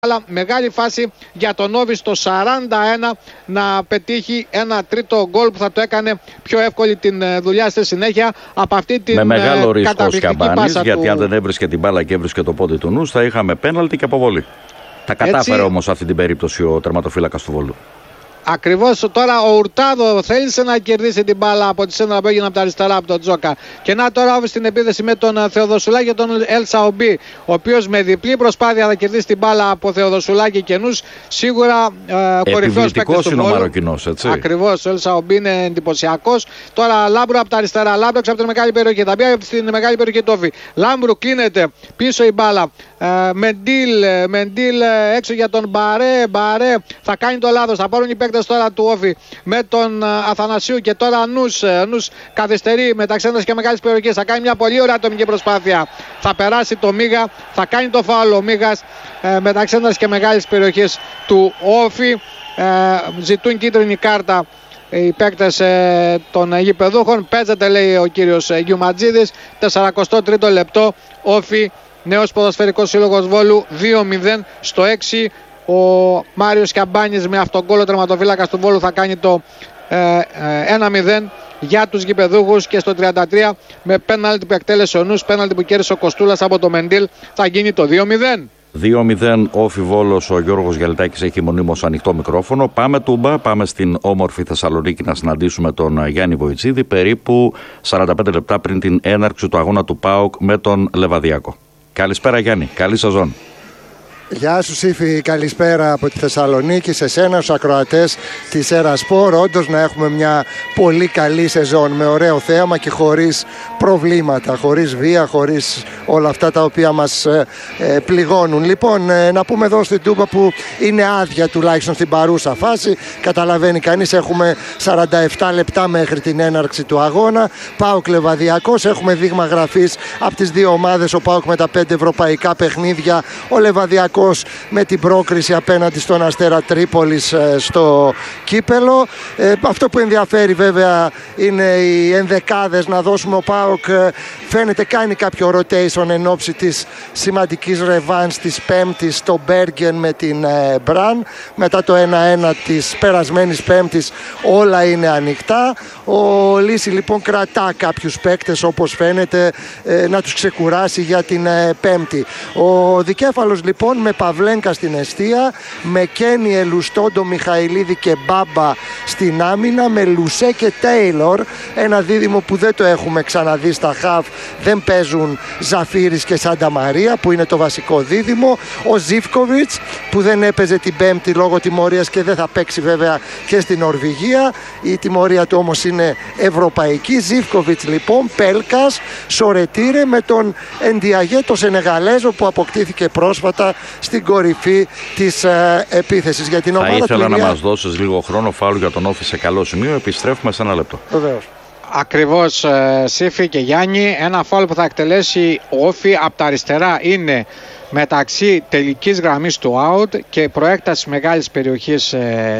Αλλά μεγάλη φάση για τον Όφη στο 41 να πετύχει ένα τρίτο γκολ που θα το έκανε πιο εύκολη την δουλειά στη συνέχεια από αυτή την με μεγάλο ρίσκο ο Σιαμπάνης, γιατί του... αν δεν έβρισκε την μπάλα και έβρισκε το πόδι του Νους θα είχαμε πέναλτι και αποβολή. Τα κατάφερε όμως αυτή την περίπτωση ο τερματοφύλακας του Βόλου. Ακριβώς τώρα ο Ουρτάδο θέλησε να κερδίσει την μπάλα από τη σέντρα που έγινε από τα αριστερά από τον Τζόκα. Και να τώρα Όφη στην επίθεση με τον Θεοδοσουλάκη και τον Ελ Σαουμπί, ο οποίος με διπλή προσπάθεια θα κερδίσει την μπάλα από Θεοδοσουλάκη και Νους. Σίγουρα κορυφαίος παίκτης του είναι ο Μαροκινός, έτσι. Ακριβώς, ο Ελ Σαουμπί είναι εντυπωσιακός. Τώρα Λάμπρου από τα αριστερά, Λάμπρου από την μεγάλη περιοχή. Θα μπει στην μεγάλη περιοχή του Όφη. Λάμπρου κλείνεται πίσω η μπάλα. Μεντίλ έξω για τον Μπαρέ. Θα κάνει το λάθος. Θα πάρουν οι παίκτες τώρα του Όφη με τον Αθανασίου και τώρα Νους καθυστερεί μεταξύ έντασης και μεγάλης περιοχής. Θα κάνει μια πολύ ωραία ατομική προσπάθεια. Θα περάσει το Μίγα. Θα κάνει το φάουλ ο Μίγας μεταξύ έντασης και μεγάλης περιοχής του Όφη. Ζητούν κίτρινη κάρτα οι παίκτες των γηπεδούχων. Παίζεται, λέει ο κύριος Γιουματζίδης. 43ο λεπτό. Όφη, νέος ποδοσφαιρικός σύλλογος Βόλου, 2-0 στο 6. Ο Μάριος Κιαμπάνης με αυτόν γκολ, ο τερματοφύλακας του Βόλου, θα κάνει το 1-0 για τους γηπεδούχους. Και στο 33 με πέναλτι που εκτέλεσε ο Νους, πέναλτι που κέρδισε ο Κοστούλας από το Μεντίλ, θα γίνει το 2-0. 2-0 Όφη Βόλος, ο Γιώργος Γιαλιτάκης έχει μονίμως ανοιχτό μικρόφωνο. Πάμε Τούμπα, πάμε στην όμορφη Θεσσαλονίκη να συναντήσουμε τον Γιάννη Βοητσίδη περίπου 45 λεπτά πριν την έναρξη του αγώνα του ΠΑΟΚ με τον Λεβαδιακό. Καλησπέρα Γιάννη, καλή σεζόν. Γεια σου Σύφη, καλησπέρα από τη Θεσσαλονίκη σε σένα, στους ακροατές της Ερασπορ. Όντως να έχουμε μια πολύ καλή σεζόν με ωραίο θέαμα και χωρίς προβλήματα, χωρίς βία, χωρίς όλα αυτά τα οποία μας πληγώνουν. Λοιπόν, να πούμε εδώ στην Τούμπα που είναι άδεια τουλάχιστον στην παρούσα φάση. Καταλαβαίνει κανείς, έχουμε 47 λεπτά μέχρι την έναρξη του αγώνα. ΠΑΟΚ Λεβαδιακός, έχουμε δείγμα γραφής από τις δύο ομάδες. Ο ΠΑΟΚ με τα 5 ευρωπαϊκά παιχνίδια, ο Λεβαδιακός με την πρόκριση απέναντι στον Αστέρα Τρίπολης στο κύπελο. Αυτό που ενδιαφέρει βέβαια είναι οι ενδεκάδες, να δώσουμε. Ο ΠΑΟΚ φαίνεται κάνει κάποιο rotation εν ώψη της σημαντικής ρεβάνς της Πέμπτης στο Μπέργεν με την Μπραν. Μετά το 1-1 της περασμένης Πέμπτης όλα είναι ανοιχτά. Ο Λύση λοιπόν κρατά κάποιους παίκτες όπως φαίνεται να τους ξεκουράσει για την Πέμπτη. Ο δικέφαλος λοιπόν με Παυλένκα στην εστία, με Κένι Ελουστόντο, Μιχαηλίδη και Μπάμπα στην άμυνα, με Λουσέ και Τέιλορ, ένα δίδυμο που δεν το έχουμε ξαναδεί στα χαφ. Δεν παίζουν Ζαφίρης και Σάντα Μαρία που είναι το βασικό δίδυμο. Ο Ζίβκοβιτς που δεν έπαιζε την Πέμπτη λόγω τιμωρίας και δεν θα παίξει βέβαια και στην Νορβηγία. Η τιμωρία του όμως είναι ευρωπαϊκή. Ζίβκοβιτς λοιπόν, Πέλκας, Σορετήρε με τον Εντιαγέ, το Σενεγαλέζο που αποκτήθηκε πρόσφατα στην κορυφή της επίθεσης. Για την ομάδα θα ήθελα του να μας δώσεις λίγο χρόνο, φάουλ για τον Όφη σε καλό σημείο, επιστρέφουμε σε ένα λεπτό. Βεβαίως. Ακριβώς Σύφη και Γιάννη, ένα φάουλ που θα εκτελέσει ο Όφη από τα αριστερά είναι μεταξύ τελικής γραμμής του out και προέκτασης μεγάλης περιοχής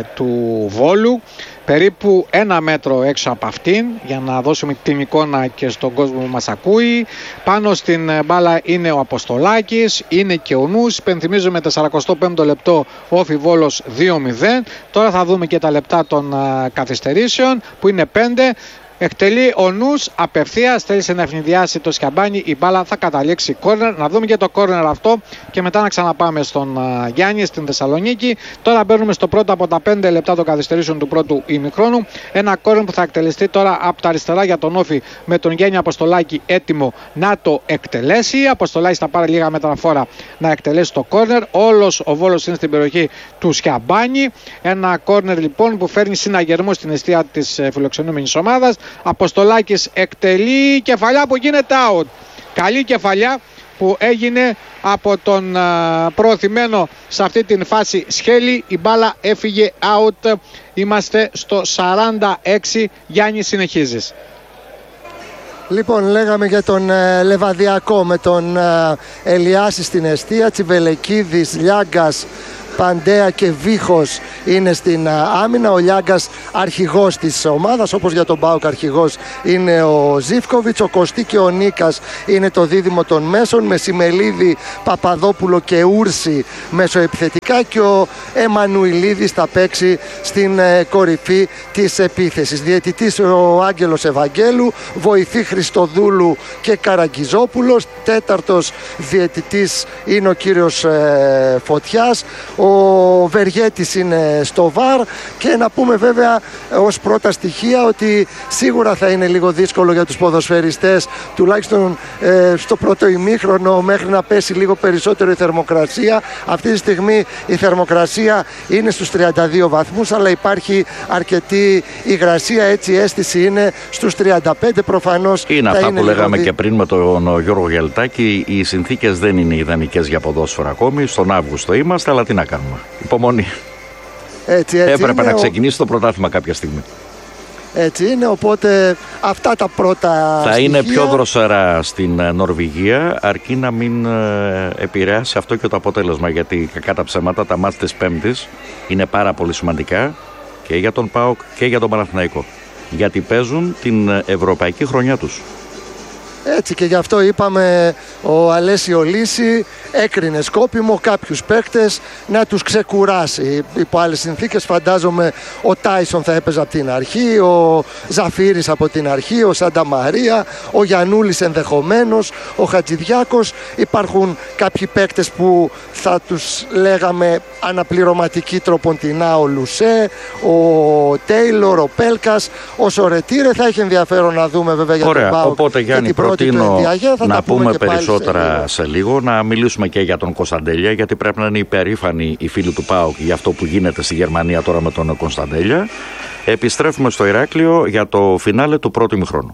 του Βόλου, περίπου 1 μέτρο έξω από αυτήν, για να δώσουμε την εικόνα και στον κόσμο που μας ακούει. Πάνω στην μπάλα είναι ο Αποστολάκης, είναι και ο Νους. Υπενθυμίζουμε 45ο λεπτό Όφη Βόλος 2-0. Τώρα θα δούμε και τα λεπτά των καθυστερήσεων που είναι 5. Εκτελεί ο Νους απευθείας, θέλησε να ευνηδιάσει το Σκαμπάνι, η μπάλα θα καταλήξει κόρνερ. Να δούμε και το κόρνερ αυτό και μετά να ξαναπάμε στον Γιάννη στην Θεσσαλονίκη. Τώρα μπαίνουμε στο πρώτο από τα 5 λεπτά των καθυστερήσεων του πρώτου ημιχρόνου. Ένα κόρνερ που θα εκτελεστεί τώρα από τα αριστερά για τον Όφη με τον Γιάννη Αποστολάκη έτοιμο να το εκτελέσει. Αποστολάκης θα πάρει λίγα μέτρα φόρα να εκτελέσει το κόρνερ. Όλος ο Βόλος είναι στην περιοχή του Σκαμπάνι. Ένα κόρνερ λοιπόν που φέρνει συναγερμό στην εστία της φιλοξενούμενης ομάδας. Αποστολάκης εκτελεί, κεφαλιά που γίνεται out. Καλή κεφαλιά που έγινε από τον προωθημένο σε αυτή την φάση Σχέλη. Η μπάλα έφυγε out. Είμαστε στο 46. Γιάννη, συνεχίζεις. Λοιπόν, λέγαμε για τον Λεβαδιακό με τον Ελιάση στην εστία, Τσιβελεκίδης, Λιάγκας, Παντέα και Βίχος είναι στην άμυνα. Ο Λιάγκας αρχηγός της ομάδας, όπως για τον ΠΑΟΚ αρχηγός είναι ο Ζίβκοβιτς. Ο Κωστή και ο Νίκας είναι το δίδυμο των μέσων, με Σιμελίδη, Παπαδόπουλο και Ούρση μεσοεπιθετικά, και ο Εμμανουηλίδης θα παίξει στην κορυφή της επίθεσης. Διαιτητής ο Άγγελος Ευαγγέλου, βοηθή Χριστοδούλου και Καραγκιζόπουλος. Τέταρτος διαιτητής είναι ο κύριος Φωτιάς. Ο Βεργέτης είναι στο ΒΑΡ. Και να πούμε βέβαια ως πρώτα στοιχεία ότι σίγουρα θα είναι λίγο δύσκολο για τους ποδοσφαιριστές, τουλάχιστον στο πρώτο ημίχρονο, μέχρι να πέσει λίγο περισσότερο η θερμοκρασία. Αυτή τη στιγμή η θερμοκρασία είναι στους 32 βαθμούς, αλλά υπάρχει αρκετή υγρασία, έτσι η αίσθηση είναι στους 35 προφανώς. Είναι αυτά που λέγαμε και πριν με τον Γιώργο Γιαλτάκη, οι συνθήκες δεν είναι ιδανικές για ποδόσφαιρο ακόμη, στον Αύγουστο είμαστε, αλλά τι να κάνουμε, υπομονή. Έτσι έπρεπε είναι, να ξεκινήσει το πρωτάθλημα κάποια στιγμή. Έτσι είναι, οπότε αυτά τα πρώτα θα στοιχεία. Είναι πιο δροσερά στην Νορβηγία, αρκεί να μην επηρεάσει αυτό και το αποτέλεσμα, γιατί κακά τα ψέματα τα μάτς της Πέμπτης είναι πάρα πολύ σημαντικά και για τον ΠΑΟΚ και για τον Παναθηναϊκό, γιατί παίζουν την ευρωπαϊκή χρονιά τους. Έτσι, και γι' αυτό είπαμε, ο Αλέσιο Λύση έκρινε σκόπιμο κάποιους παίκτες να τους ξεκουράσει. Υπό άλλες συνθήκες φαντάζομαι ο Τάισον θα έπαιζε από την αρχή, ο Ζαφύρης από την αρχή, ο Σάντα Μαρία, ο Γιαννούλης ενδεχομένως, ο Χατζηδιάκος. Υπάρχουν κάποιοι παίκτες που θα τους λέγαμε αναπληρωματική τροποντινά, ο Λουσέ, ο Τέιλορ, ο Πέλκας, ο Σορετήρε. Θα έχει ενδιαφέρον να δούμε βέβαια για τον ΠΑΟΚ. Οπότε Γιάννη, προτείνω να πούμε περισσότερα σε λίγο, να μιλήσουμε και για τον Κωνσταντέλια, γιατί πρέπει να είναι υπερήφανοι οι φίλοι του ΠΑΟΚ για αυτό που γίνεται στη Γερμανία τώρα με τον Κωνσταντέλια. Επιστρέφουμε στο Ηράκλειο για το φινάλε του πρώτου ημιχρόνου.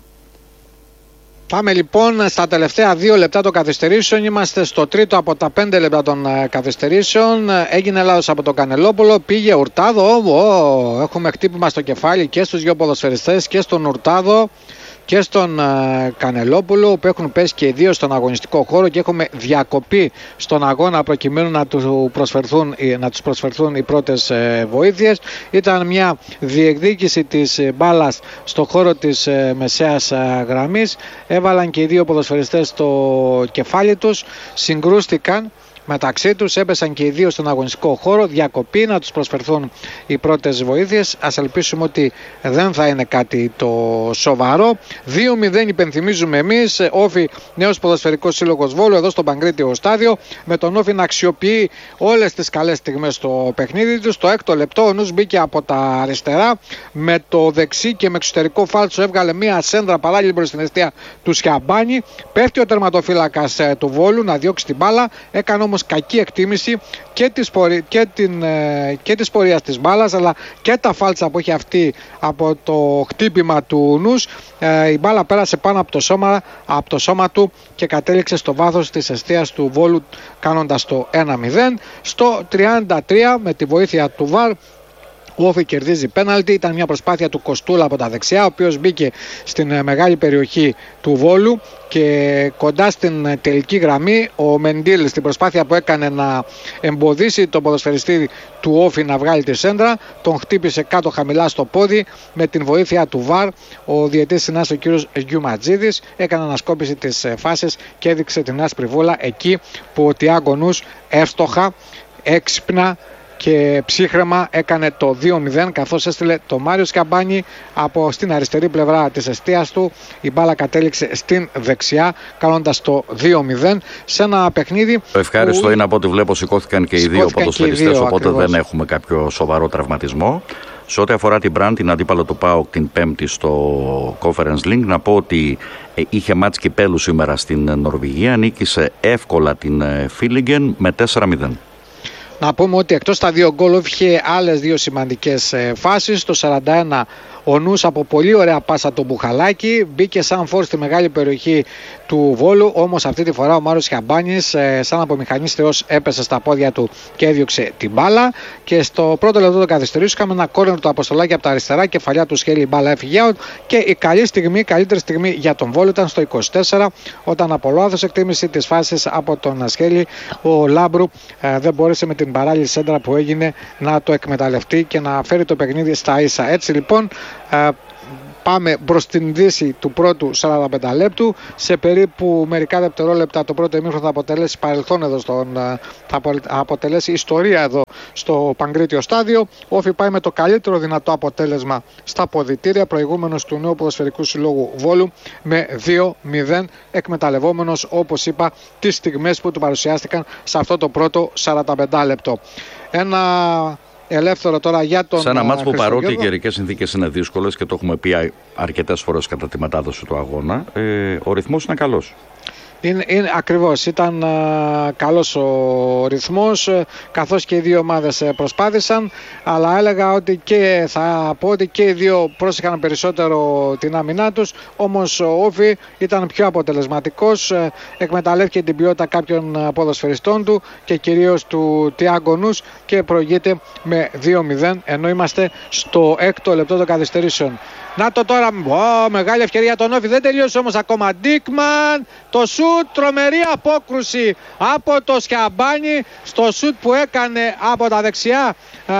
Πάμε λοιπόν στα τελευταία 2 λεπτά των καθυστερήσεων. Είμαστε στο τρίτο από τα 5 λεπτά των καθυστερήσεων. Έγινε λάθος από τον Κανελόπουλο. Πήγε Ουρτάδο. Έχουμε χτύπημα στο κεφάλι και στους 2 ποδοσφαιριστές, και στον Ουρτάδο και στον Κανελόπουλο, που έχουν πέσει και οι 2 στον αγωνιστικό χώρο, και έχουμε διακοπή στον αγώνα προκειμένου να τους προσφερθούν οι πρώτες βοήθειες. Ήταν μια διεκδίκηση της μπάλας στο χώρο της μεσαίας γραμμής. Έβαλαν και οι 2 ποδοσφαιριστές στο κεφάλι τους, συγκρούστηκαν μεταξύ τους, έπεσαν και οι 2 στον αγωνιστικό χώρο. Διακοπή, να τους προσφερθούν οι πρώτες βοήθειες. Ας ελπίσουμε ότι δεν θα είναι κάτι το σοβαρό. 2-0 υπενθυμίζουμε εμείς. Όφη, νέος ποδοσφαιρικός σύλλογος Βόλου, εδώ στο Παγκρίτιο στάδιο, με τον Όφη να αξιοποιεί όλες τις καλές στιγμές στο παιχνίδι του. Στο 6ο λεπτό ο Νους μπήκε από τα αριστερά, με το δεξί και με εξωτερικό φάλτσο έβγαλε μια σέντρα παράλληλη προς την αιστεία του Σιαμπάνη. Πέφτει ο τερματοφύλακας του Βόλου να διώξει την μπάλα, έκανε όμως κακή εκτίμηση και της πορείας της μπάλας, αλλά και τα φάλτσα που έχει αυτή από το χτύπημα του Νους. Η μπάλα πέρασε πάνω από το σώμα του και κατέληξε στο βάθος της εστίας του Βόλου, κάνοντας το 1-0. Στο 33 με τη βοήθεια του ΒΑΡ ο Όφη κερδίζει πέναλτι. Ήταν μια προσπάθεια του Κοστούλα από τα δεξιά, ο οποίος μπήκε στην μεγάλη περιοχή του Βόλου και κοντά στην τελική γραμμή ο Μεντίλ, στην προσπάθεια που έκανε να εμποδίσει τον ποδοσφαιριστή του Όφη να βγάλει τη σέντρα, τον χτύπησε κάτω χαμηλά στο πόδι. Με την βοήθεια του ΒΑΡ ο διαιτητής συνάς, ο κύριος Γιουματζίδης, έκανε ανασκόπηση της φάσης και έδειξε την άσπρη βόλα εκεί που ο Τιάγκο Νους εύστοχα, έξυπνα και ψύχρεμα έκανε το 2-0, καθώς έστειλε το Μάριο Σκαμπάνη από στην αριστερή πλευρά της εστίας του. Η μπάλα κατέληξε στην δεξιά, κάνοντας το 2-0 σε ένα παιχνίδι. Το ευχάριστο είναι, από ό,τι βλέπω, σηκώθηκαν και οι 2 ποδοσφαιριστές, οπότε ακριβώς δεν έχουμε κάποιο σοβαρό τραυματισμό. Σε ό,τι αφορά την Μπραντ, την αντίπαλο του ΠΑΟΚ την Πέμπτη στο Conference League, να πω ότι είχε μάτς κυπέλου σήμερα στην Νορβηγία, νίκησε εύκολα την Φίλιγκεν με 4-0. Να πούμε ότι εκτός τα 2 γκολ είχε άλλες 2 σημαντικές φάσεις. Το 41 Ο Νους από πολύ ωραία πάσα το Μπουχαλάκι μπήκε σαν φόρ στη μεγάλη περιοχή του Βόλου, όμως αυτή τη φορά ο Μάριος Χαμπάνης σαν απομηχανής θεός έπεσε στα πόδια του και έδιωξε την μπάλα, και στο πρώτο λεπτό των καθυστερήσεων είχαμε ένα κόρνερ του Αποστολάκη από τα αριστερά, κεφαλιά του Σχέλη, η μπάλα έφυγε out, και η καλύτερη στιγμή για τον Βόλο ήταν στο 24, όταν από λάθος εκτίμηση της φάσης από τον Σχέλη ο Λάμπρου δεν μπόρεσε με την παράλληλη σέντρα που έγινε να το εκμεταλλευτεί και να φέρει το παιχνίδι στα ίσα. Έτσι λοιπόν πάμε προς την δύση του πρώτου 45 λεπτού. Σε περίπου μερικά δευτερόλεπτα το πρώτο ημίχρονο θα αποτελέσει παρελθόν εδώ θα αποτελέσει ιστορία εδώ στο Παγκρίτιο στάδιο. Ο Όφη πάει με το καλύτερο δυνατό αποτέλεσμα στα αποδυτήρια, προηγούμενος του νέου ποδοσφαιρικού συλλόγου Βόλου με 2-0, εκμεταλλευόμενος, όπως είπα, τις στιγμές που του παρουσιάστηκαν σε αυτό το πρώτο 45 λεπτό. Ένα ελεύθερο τώρα για τον. Σε ένα μάτς που παρότι οι καιρικές συνθήκες είναι δύσκολες και το έχουμε πει αρκετές φορές κατά τη μετάδοση του αγώνα, ο ρυθμός είναι καλός. Είναι ακριβώς, ήταν καλός ο ρυθμός, καθώς και οι δύο ομάδες προσπάθησαν, αλλά έλεγα ότι και θα πω ότι και οι δύο πρόσεχαν περισσότερο την άμυνά τους, όμως ο Όφη ήταν πιο αποτελεσματικός, εκμεταλλεύτηκε την ποιότητα κάποιων ποδοσφαιριστών του και κυρίως του Τιάγκο Νους και προηγείται με 2-0, ενώ είμαστε στο 6ο λεπτό των καθυστερήσεων. Να το τώρα, μεγάλη ευκαιρία τον Όφη, δεν τελείωσε όμως ακόμα. Ντίκμαν, το σουτ, τρομερή απόκρουση από το Σιαμπάνι στο σουτ που έκανε από τα δεξιά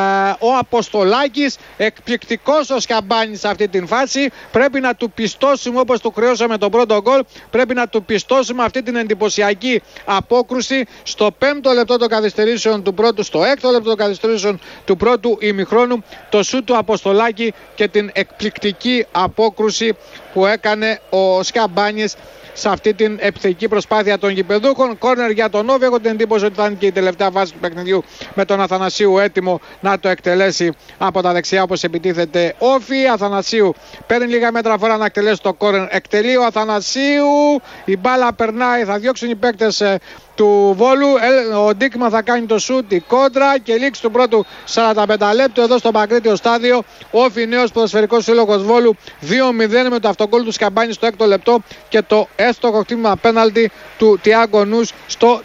ο Αποστολάκης. Εκπληκτικός ο Σιαμπάνι σε αυτή την φάση. Πρέπει να του πιστώσουμε, όπως του χρεώσαμε τον πρώτο γκολ, πρέπει να του πιστώσουμε αυτή την εντυπωσιακή απόκρουση στο 5ο λεπτό των καθυστερήσεων του πρώτου, στο 6ο λεπτό των καθυστερήσεων του πρώτου ημιχρόνου, το σουτ του Αποστολάκη και την εκπληκτική απόκρουση που έκανε ο Σιαμπάνης σε αυτή την επιθετική προσπάθεια των γηπεδούχων. Κόρνερ για τον Όφη. Έχω την εντύπωση ότι θα είναι και η τελευταία φάση του παιχνιδιού, με τον Αθανασίου έτοιμο να το εκτελέσει από τα δεξιά όπως επιτίθεται Όφη. Αθανασίου παίρνει λίγα μέτρα φορά να εκτελέσει το κόρνερ. Εκτελεί ο Αθανασίου. Η μπάλα περνάει. Θα διώξουν οι παίκτες του Βόλου. Ο Ντίκμαν θα κάνει το σουτ, η κόντρα και λήξη του πρώτου 45 λεπτού εδώ στο Παγκρίτιο στάδιο. Όφη, νέος ποδοσφαιρικός σύλλογος Βόλου, 2-0 με το αυτογκόλ του Σκαμπάνη στο 6ο λεπτό και το έστοχο χτύπημα πέναλτι του Τιάγκο Νους στο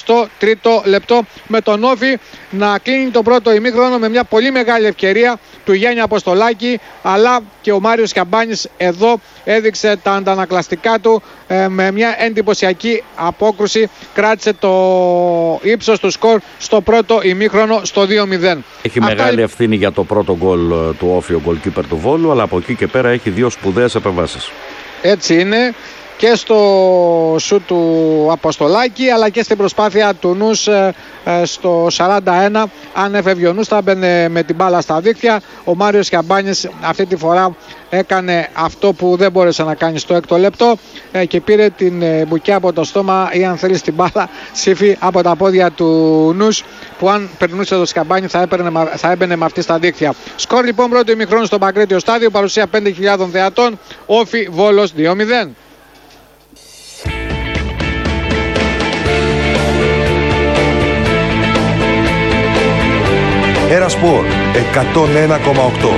33ο λεπτό, με τον Όφη να κλείνει το πρώτο ημίχρονο με μια πολύ μεγάλη ευκαιρία του Γιάννη Αποστολάκη, αλλά και ο Μάριος Σκαμπάνης εδώ έδειξε τα αντανακλαστικά του με μια εντυπωσιακή απόκρουση, κράτησε το ύψος του σκορ στο πρώτο ημίχρονο στο 2-0. Έχει μεγάλη ευθύνη για το πρώτο γκολ του Όφη ο γκολκίπερ του Βόλου, αλλά από εκεί και πέρα έχει δύο σπουδαίες επεμβάσεις. Έτσι είναι, και στο σουτ του Αποστολάκη αλλά και στην προσπάθεια του Νους στο 41. Αν έφευγε ο Νους θα μπαινε με την μπάλα στα δίκτυα. Ο Μάριος Χιαμπάνης αυτή τη φορά έκανε αυτό που δεν μπόρεσε να κάνει στο 6ο λεπτό και πήρε την μπουκιά από το στόμα, ή αν θέλει την μπάλα Σύφη από τα πόδια του Νους, που αν περνούσε το Σκαμπάνι θα έμπαινε με αυτή στα δίκτυα. Σκορ λοιπόν πρώτο ημιχρόνου στο Παγκρίτιο στάδιο, παρουσία 5.000 θεατών. Όφη Βόλος 2-0. Ένα Σπορ 101,8.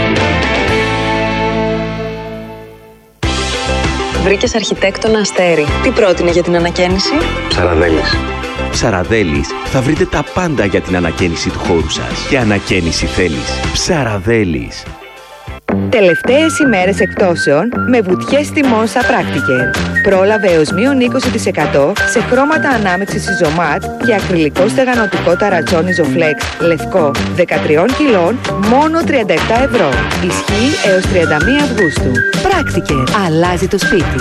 Βρήκες αρχιτέκτονα Αστέρι. Τι πρότεινε για την ανακαίνιση? Ψαραδέλης. Ψαραδέλης. Θα βρείτε τα πάντα για την ανακαίνιση του χώρου σας. Και ανακαίνιση θέλεις. Ψαραδέλης. Τελευταίες ημέρες εκπτώσεων με βουτιές τιμών στα Practiker. Πρόλαβε έως -20% σε χρώματα ανάμειξης Ιζωμάτ και ακριλικό στεγανοτικό ταρατσόν Ιζοφλέξ λευκό 13 κιλών μόνο 37 ευρώ. Ισχύει έως 31 Αυγούστου. Practiker. Αλλάζει το σπίτι.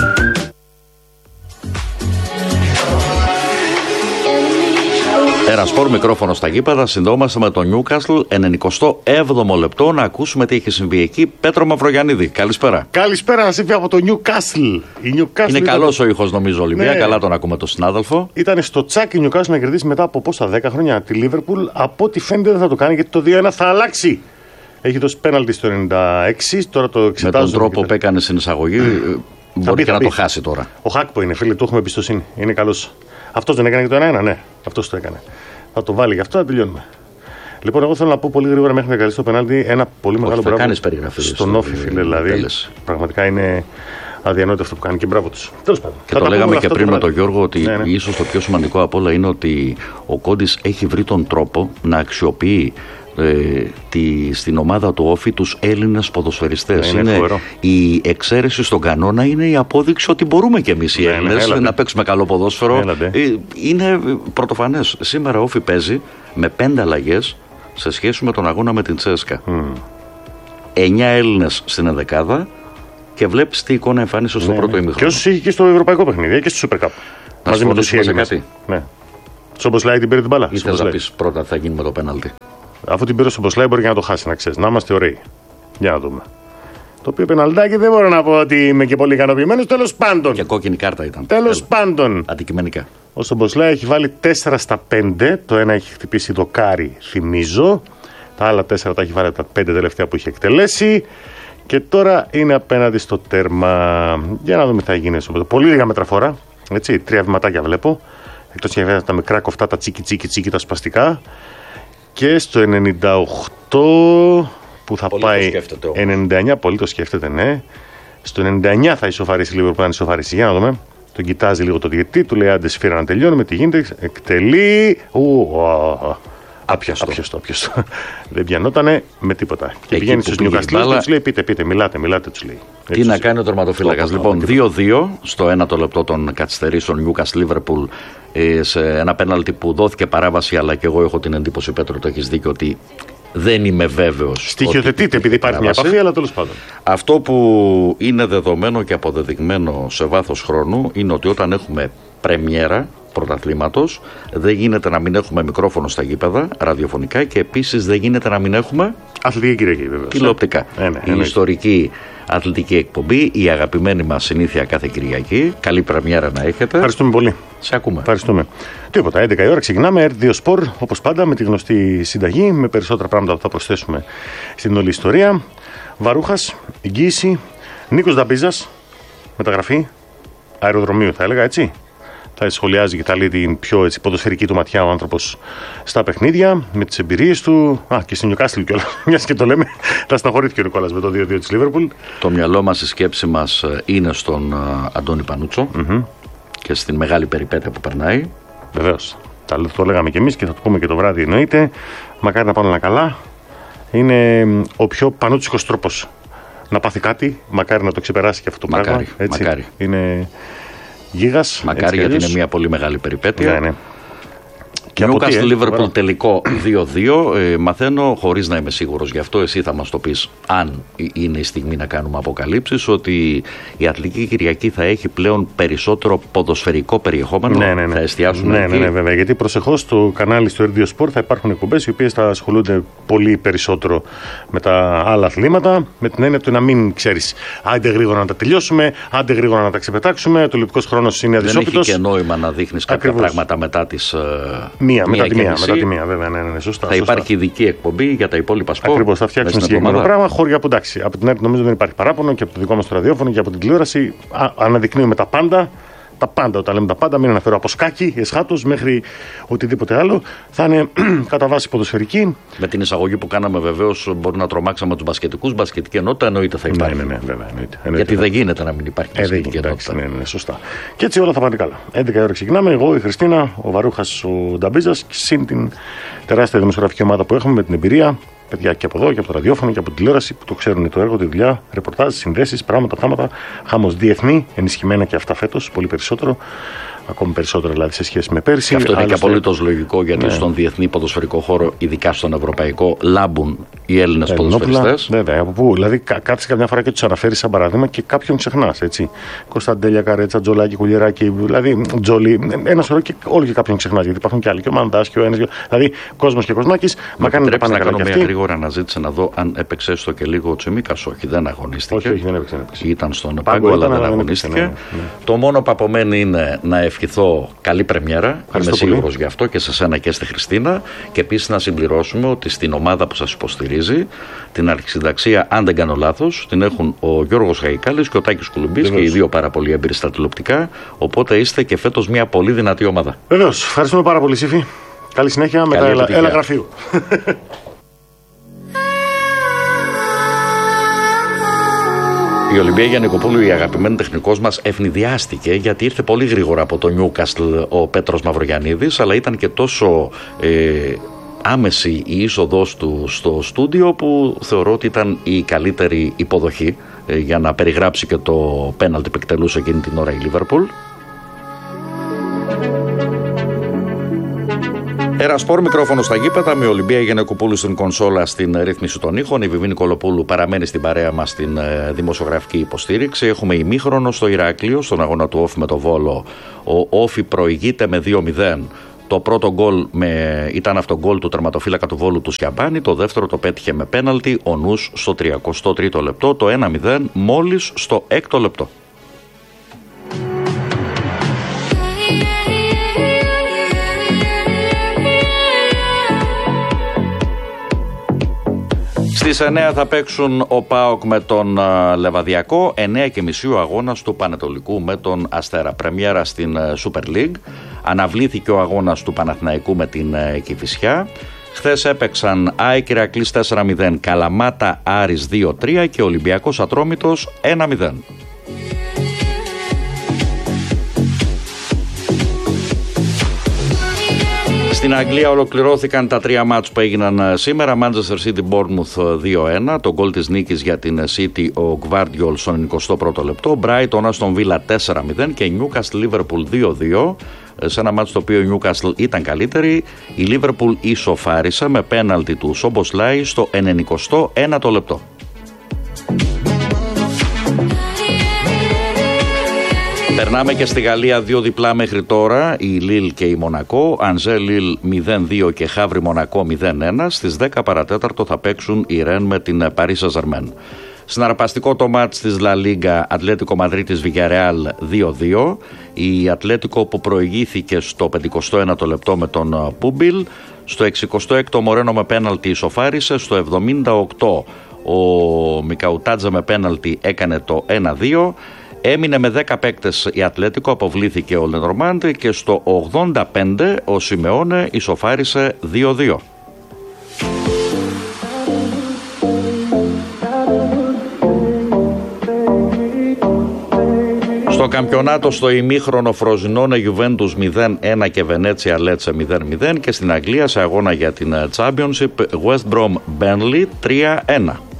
Σπορ, μικρόφωνο στα γήπεδα. Συνδόμαστε με το Νιούκασλ, 97ο λεπτό, να ακούσουμε τι έχει συμβεί εκεί. Πέτρο Μαυρογιαννίδη, καλησπέρα. Καλησπέρα, Σύμφωνα από το Νιούκασλ. Είναι καλός ο ήχος, νομίζω, Ολυμπία. Ναι. Καλά τον ακούμε τον συνάδελφο. Ήταν στο τσάκι η Νιούκασλ να κερδίσει μετά από πόσα 10 χρόνια τη Λίβερπουλ. Από ό,τι φαίνεται δεν θα το κάνει, γιατί το 2-1 θα αλλάξει. Έχει δώσει πέναλτι στο 96, τώρα το εξετάζουν. Με τον τρόπο που έκανε στην εισαγωγή, μπορεί και να το χάσει τώρα. Ο Χάκπο είναι, φίλε, του έχουμε εμπιστοσύνη. Είναι καλός. Αυτός δεν έκανε και το 1-1, ναι. Αυτός το έκανε. Θα το βάλει γι' αυτό, να τελειώνουμε. Λοιπόν, εγώ θέλω να πω πολύ γρήγορα μέχρι να καλύψει το πενάλτι ένα πολύ μεγάλο μπράβο στον Όφη, φίλε. Δηλαδή, πραγματικά είναι αδιανόητο αυτό που κάνει και μπράβο του. Τέλος πάντων. Και το λέγαμε και πριν με τον Γιώργο ότι ίσως το πιο σημαντικό απ' όλα είναι ότι ο Κόντις έχει βρει τον τρόπο να αξιοποιεί στην ομάδα του Όφη τους Έλληνες ποδοσφαιριστές. Είναι η εξαίρεση στον κανόνα, είναι η απόδειξη ότι μπορούμε και εμείς οι Έλληνες να παίξουμε καλό ποδόσφαιρο. Είναι πρωτοφανές. Σήμερα ο Όφη παίζει με 5 αλλαγές σε σχέση με τον αγώνα με την Τσέσκα. 9 Έλληνες στην ενδεκάδα και βλέπεις τι εικόνα εμφάνισε στο πρώτο ημίχρονο. Και όσους είχε και στο ευρωπαϊκό παιχνίδι και στο Super Cup. Μαζί με τους Έλληνες. Σομποσλάι την πήρε την μπάλα. Ή θες να πεις πρώτα θα γίνει με το πέναλτι? Αφού την πήρε στο Σομποσλάι μπορεί και να το χάσει, να ξέρεις. Να είμαστε ωραίοι. Για να δούμε. Το οποίο πεναλτάκι δεν μπορώ να πω ότι είμαι και πολύ ικανοποιημένος. Τέλος πάντων. Και κόκκινη κάρτα ήταν. Τέλος πάντων. Αντικειμενικά. Ο Σομποσλάι έχει βάλει 4 στα 5. Το ένα έχει χτυπήσει το Κάρι, θυμίζω. Τα άλλα 4 τα έχει βάλει τα 5 τελευταία που είχε εκτελέσει. Και τώρα είναι απέναντι στο τέρμα. Για να δούμε τι θα γίνει. Πολύ λίγα μετραφορά. Έτσι, 3 βηματάκια βλέπω. Εκτός και τα μικρά κοφτά, τα τσίκι, τα σπαστικά. Και στο 98 που θα πολύ πάει. 99, πολύ το σκέφτεται, ναι. Στο 99 θα ισοφαρίσει λίγο που θα ισοφαρίσει. Για να δούμε. Τον κοιτάζει λίγο το διαιτητή, του λέει άντε σφύρα να τελειώνουμε. Τι γίνεται, εκτελεί. Άπιαστο. Δεν πιανότανε με τίποτα. Και πηγαίνει στους Νιουκαστλούς και τους λέει πείτε, μιλάτε, τους λέει. Τι να κάνει ο τερματοφύλακας. Λοιπόν, 2-2 στο 1ο λεπτό των καθυστερήσεων Νιούκαστλ Λίβερπουλ σε ένα πέναλτι που δόθηκε παράβαση, αλλά και εγώ έχω την εντύπωση, Πέτρο, το έχεις δίκιο, ότι δεν είμαι βέβαιος. Στοιχειοθετείται επειδή υπάρχει μια επαφή, αλλά τέλος πάντων. Αυτό που είναι δεδομένο και αποδεδειγμένο σε βάθος χρόνου είναι ότι όταν έχουμε πρεμιέρα πρωταθλήματος, δεν γίνεται να μην έχουμε μικρόφωνο στα γήπεδα, ραδιοφωνικά, και επίσης δεν γίνεται να μην έχουμε αθλητική Κυριακή, βέβαια. Τηλεοπτικά. Η ιστορική αθλητική εκπομπή, η αγαπημένη μας συνήθεια κάθε Κυριακή. Καλή πρεμιέρα να έχετε. Ευχαριστούμε πολύ. Σε ακούμε. Ευχαριστούμε. Τίποτα, 11 η ώρα ξεκινάμε. R2 Sport, όπως πάντα, με τη γνωστή συνταγή, με περισσότερα πράγματα που θα προσθέσουμε στην όλη ιστορία. Βαρούχας, εγγύηση, Νίκος Νταμπίζας, μεταγραφή αεροδρομίου, θα έλεγα έτσι. Θα σχολιάζει και θα λέει την πιο ποδοσφαιρική του ματιά ο άνθρωπος στα παιχνίδια, με τις εμπειρίες του. Και στην Νιουκάστλ κιόλας. Μιας και το λέμε, θα στεναχωρήθηκε ο Νικόλας με το 2-2 της Λίβερπουλ. Το μυαλό μας, η σκέψη μας είναι στον Αντώνη Πανούτσο και στην μεγάλη περιπέτεια που περνάει. Βεβαίως. Το λέγαμε κι εμείς και θα το πούμε και το βράδυ, εννοείται. Μακάρι να πάνε όλα καλά. Είναι ο πιο πανούτσικος τρόπος να πάθει κάτι. Μακάρι να το ξεπεράσει και αυτό το πράγμα. Μακάρι. Είναι γίγας. Μακάρι, γιατί είναι μια πολύ μεγάλη περιπέτεια. Ναι. Και Νιούκαστλ Λίβερπουλ τελικό 2-2. Μαθαίνω, χωρίς να είμαι σίγουρος γι' αυτό, εσύ θα μας το πεις αν είναι η στιγμή να κάνουμε αποκαλύψεις, ότι η Αθλητική Κυριακή θα έχει πλέον περισσότερο ποδοσφαιρικό περιεχόμενο. Ναι. Θα εστιάσουμε εκεί. Ναι, βέβαια. Γιατί προσεχώς στο κανάλι στο R2 Sport θα υπάρχουν εκπομπές οι οποίες θα ασχολούνται πολύ περισσότερο με τα άλλα αθλήματα. Με την έννοια του να μην ξέρεις, άντε γρήγορα να τα τελειώσουμε, άντε γρήγορα να τα ξεπετάξουμε. Το λεπτικός χρόνος είναι αδυσόπιτος. Δεν έχει και νόημα να δείχνεις κάποια πράγματα μετά τις. Μετά τη μία, βέβαια. Ναι, σωστά. Θα υπάρχει ειδική εκπομπή για τα υπόλοιπα σπορ. Ακριβώς, θα φτιάξουμε συγκεκριμένο πράγμα. Χώρια που εντάξει. Από την άλλη, νομίζω δεν υπάρχει παράπονο και από το δικό μας το ραδιόφωνο και από την τηλεόραση. Αναδεικνύουμε τα πάντα. Τα πάντα, όταν λέμε τα πάντα, μην αναφέρω από σκάκι, εσχάτως μέχρι οτιδήποτε άλλο. Θα είναι κατά βάση ποδοσφαιρική. Με την εισαγωγή που κάναμε, βεβαίως, μπορεί να τρομάξαμε τους μπασκετικούς. Μπασκετική ενότητα εννοείται θα υπάρχει. Ναι, βέβαια. Γιατί δεν γίνεται να μην υπάρχει μπασκετική ενότητα. Ναι, σωστά. Και έτσι όλα θα πάνε καλά. 11 ώρα ξεκινάμε. Εγώ, η Χριστίνα, ο Βαρούχας, ο Νταμπίζας, συν την τεράστια δημοσιογραφική ομάδα που έχουμε με την εμπειρία. Παιδιά και από εδώ και από το ραδιόφωνο και από την τηλεόραση που το ξέρουν το έργο, τη δουλειά, ρεπορτάζ, συνδέσεις, πράγματα, θάματα. Χάμος διεθνή, ενισχυμένα και αυτά φέτος, πολύ περισσότερο. Ακόμη περισσότερο δηλαδή σε σχέση με πέρσι. Και αυτό είναι και απολύτως λογικό, γιατί στον διεθνή ποδοσφαιρικό χώρο, ειδικά στον ευρωπαϊκό, λάμπουν οι Έλληνες ποδοσφαιριστές. Βέβαια, από πού. Δηλαδή, κάτσε καμιά φορά και τους αναφέρει σαν παράδειγμα και κάποιον ξεχνάς. Κωνσταντέλια, Καρέτσα, Τζολάκη, Κουλιεράκη, δηλαδή Τζολί. Ένα σωρό και όλοι και κάποιον ξεχνάς. Γιατί υπάρχουν και άλλοι. Και ο Μαντάς και ο ένας. Δηλαδή, κόσμος και κοσμάκης. Μα κάνει να πάνε καλά. Μια γρήγορα αναζήτηση να δω αν έπαιξε έστω και λίγο ο Τσιμίκας. Όχι, δεν αγωνίστηκε. Όχι, δεν έπαιξε. Ήταν στον πάγκο, αλλά δεν αγωνίστηκε. Το μόνο που απομένει είναι να ευχηθώ καλή πρεμιέρα. Είμαι σίγουρος γι' αυτό και σε σένα και στη Χριστίνα. Και επίσης να συμπληρώσουμε ότι στην ομάδα που σας υποστηρίζει, την αρχισυνταξία, αν δεν κάνω λάθος, την έχουν ο Γιώργος Χαϊκάλης και ο Τάκης Κουλουμπής, και οι δύο πάρα πολύ έμπειροι στα τηλεοπτικά. Οπότε είστε και φέτος μια πολύ δυνατή ομάδα. Βεβαίως. Ευχαριστούμε πάρα πολύ, Σύφη. Καλή συνέχεια, μετά έλα γραφείο. Η Ολυμπία Γιαννικοπούλου, η αγαπημένη τεχνικός μας, ευνηδιάστηκε γιατί ήρθε πολύ γρήγορα από το Νιούκαστλ ο Πέτρος Μαυρογιαννίδης, αλλά ήταν και τόσο άμεση η είσοδός του στο στούντιο που θεωρώ ότι ήταν η καλύτερη υποδοχή για να περιγράψει και το πέναλτι που εκτελούσε εκείνη την ώρα η Λίβερπουλ. Ερασπορ, μικρόφωνο στα γήπεδα, με Ολυμπία Γιαννικοπούλου στην κονσόλα στην ρύθμιση των ήχων. Η Βιβή Νικολοπούλου παραμένει στην παρέα μας στην δημοσιογραφική υποστήριξη. Έχουμε ημίχρονο στο Ηράκλειο, στον αγώνα του Όφη με το Βόλο. Ο Όφη προηγείται με 2-0. Το πρώτο γκολ ήταν αυτό γκολ του τερματοφύλακα του Βόλου του Σιαμπάνη. Το δεύτερο το πέτυχε με πέναλτι ο Νους στο 33ο λεπτό. Το 1-0 μόλις στο 6ο λεπτό. Στις 9 θα παίξουν ο ΠΑΟΚ με τον Λεβαδιακό, 9:30 ο αγώνας του Πανετολικού με τον Αστέρα. Πρεμιέρα στην Super League. Αναβλήθηκε ο αγώνας του Παναθηναϊκού με την Κηφισιά. Χθες έπαιξαν ΑΕΚ Ηρακλής 4-0, Καλαμάτα Άρης 2-3 και Ολυμπιακός Ατρόμητος 1-0. Στην Αγγλία ολοκληρώθηκαν τα 3 μάτς που έγιναν σήμερα. Manchester City Bournemouth 2-1. Το γκολ της νίκης για την City ο Gvardiol στον 21ο λεπτό. Brighton Aston Villa 4-0 και Newcastle Liverpool 2-2. Σε ένα μάτς το οποίο η Newcastle ήταν καλύτερη. Η Liverpool ισοφάρισε με πέναλτι του Σομποσλάι στο 91ο λεπτό. Περνάμε και στη Γαλλία, 2 διπλά μέχρι τώρα, η Λίλ και η Μονακό, Ανζέ Λίλ 0-2 και Χαύρι Μονακό 0-1. Στις 10 παρατέταρτο θα παίξουν η Ρεν με την Παρί Σεν-Ζερμέν. Συναρπαστικό το μάτς της Λα Λίγκα, Ατλέτικο Μαδρίτης Βιγιαρεάλ 2-2. Η Ατλέτικο που προηγήθηκε στο 51ο λεπτό με τον Πούμπιλ, στο 66ο Μορένο με πέναλτι ισοφάρισε, στο 78ο ο Μικαουτάτζα με πέναλτι έκανε το 1-2. Έμεινε με 10 παίκτες η Ατλέτικο, αποβλήθηκε ο Λενορμάντ και στο 85 ο Σιμεώνε ισοφάρισε 2-2. Στο καμπιονάτο στο ημίχρονο Φροζινόνε Γιουβέντους 0-1 και Βενέτσια Λέτσε 0-0 και στην Αγγλία σε αγώνα για την Championship West Brom Burnley 3-1.